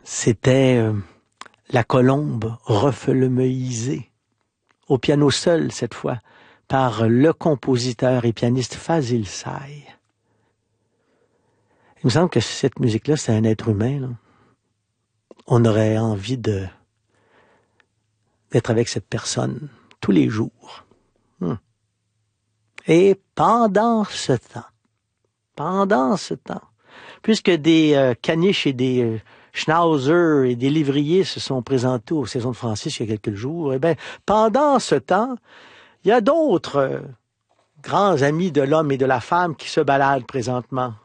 C'était La Colombe refelemeisée, au piano seul cette fois, par le compositeur et pianiste Fazil Say. Il me semble que cette musique-là, c'est un être humain, là. On aurait envie d'être avec cette personne tous les jours. Et pendant ce temps, puisque des caniches et des schnauzers et des livriers se sont présentés aux Saisons de Francis il y a quelques jours, eh bien, pendant ce temps, il y a d'autres grands amis de l'homme et de la femme qui se baladent présentement.